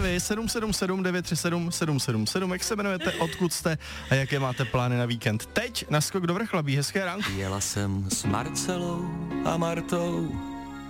vy? 777 937 777. Jak se jmenujete, odkud jste a jaké máte plány na víkend? Teď na skok do Vrchlabí. Hezké ránko. Jela jsem s Marcelou a Martou